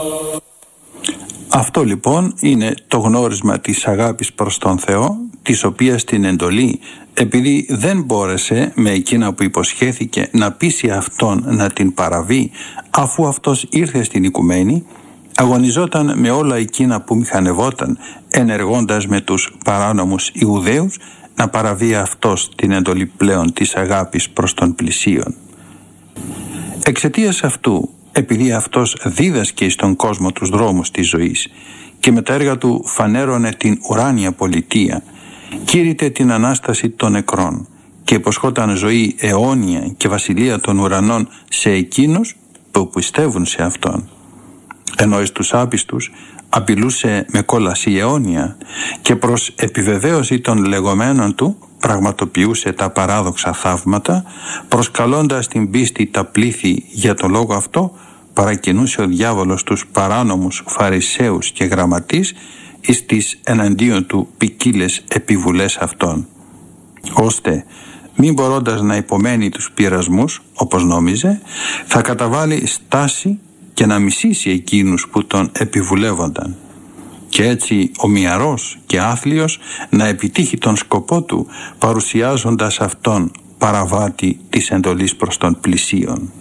Αυτό λοιπόν είναι το γνώρισμα της αγάπης προς τον Θεό, της οποίας την εντολή, επειδή δεν μπόρεσε με εκείνα που υποσχέθηκε να πείσει Αυτόν να την παραβεί, αφού Αυτός ήρθε στην οικουμένη, αγωνιζόταν με όλα εκείνα που μηχανευόταν, ενεργώντας με τους παράνομους Ιουδαίους να παραβεί Αυτός την εντολή πλέον της αγάπης προς τον πλησίον. Εξαιτίας αυτού, επειδή Αυτός δίδασκε στον κόσμο τους δρόμους της ζωής και με τα έργα Του φανέρωνε την ουράνια πολιτεία, κήρυτε την Ανάσταση των νεκρών και υποσχόταν ζωή αιώνια και βασιλεία των ουρανών σε εκείνους που πιστεύουν σε Αυτόν. Ενώ εις τους άπιστους απειλούσε με κόλαση αιώνια και προς επιβεβαίωση των λεγόμενων Του πραγματοποιούσε τα παράδοξα θαύματα, προσκαλώντας την πίστη τα πλήθη. Για το λόγο αυτό παρακινούσε ο διάβολος τους παράνομους Φαρισαίους και γραμματείς εις τις εναντίον Του ποικίλες επιβουλές Αυτών, ώστε μη μπορώντας να υπομένει τους πειρασμούς όπως νόμιζε, θα καταβάλει στάση και να μισήσει εκείνους που τον επιβουλεύονταν, και έτσι ομοιαρός και άθλιος να επιτύχει τον σκοπό του, παρουσιάζοντας Αυτόν παραβάτη της εντολής προς τον πλησίον.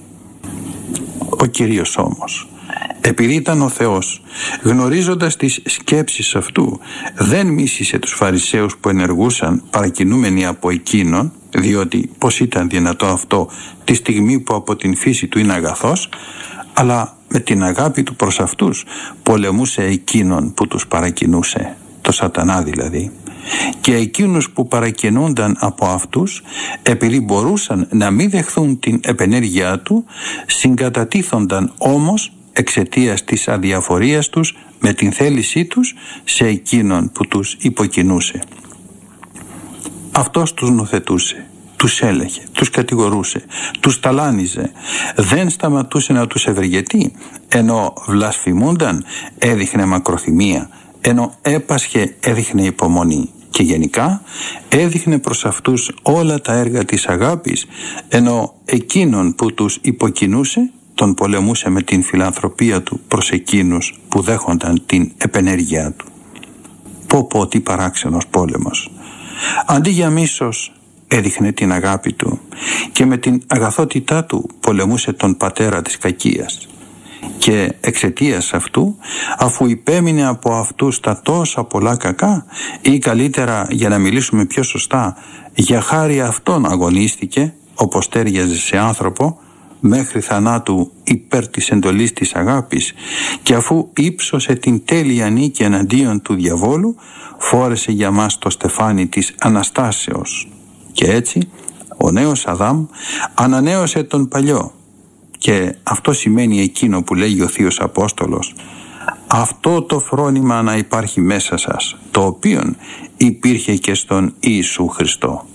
Ο Κύριος όμως, επειδή ήταν ο Θεός, γνωρίζοντας τις σκέψεις Αυτού, δεν μίσησε τους Φαρισαίους που ενεργούσαν παρακινούμενοι από εκείνον, διότι πως ήταν δυνατό αυτό τη στιγμή που από την φύση του είναι αγαθός, αλλά με την αγάπη Του προς αυτούς πολεμούσε εκείνον που τους παρακινούσε, το Σατανά δηλαδή, και εκείνους που παρακινούνταν από αυτούς, επειδή μπορούσαν να μην δεχθούν την επενέργειά Του, συγκατατίθονταν όμως εξαιτίας της αδιαφορίας τους με την θέλησή τους σε εκείνον που τους υποκινούσε. Αυτός τους νοθετούσε, τους έλεγε, τους κατηγορούσε, τους ταλάνιζε, δεν σταματούσε να τους ευεργετεί, ενώ βλασφημούνταν έδειχνε μακροθυμία, ενώ έπασχε έδειχνε υπομονή, και γενικά έδειχνε προς αυτούς όλα τα έργα της αγάπης, ενώ εκείνον που τους υποκινούσε τον πολεμούσε με την φιλανθρωπία Του προς εκείνους που δέχονταν την επενέργειά Του. Πω τι παράξενος πόλεμος! Αντί για μίσος έδειχνε την αγάπη Του και με την αγαθότητά Του πολεμούσε τον πατέρα της κακίας. Και εξαιτίας αυτού, αφού υπέμεινε από αυτούς τα τόσα πολλά κακά, ή καλύτερα για να μιλήσουμε πιο σωστά, για χάρη Αυτόν αγωνίστηκε, όπως τέριαζε σε άνθρωπο, μέχρι θανάτου υπέρ της εντολής της αγάπης, και αφού ύψωσε την τέλεια νίκη εναντίον του διαβόλου, φόρεσε για μας το στεφάνι της Αναστάσεως. Και έτσι ο νέος Αδάμ ανανέωσε τον παλιό, και αυτό σημαίνει εκείνο που λέγει ο Θείος Απόστολος: αυτό το φρόνημα να υπάρχει μέσα σας, το οποίον υπήρχε και στον Ιησού Χριστό.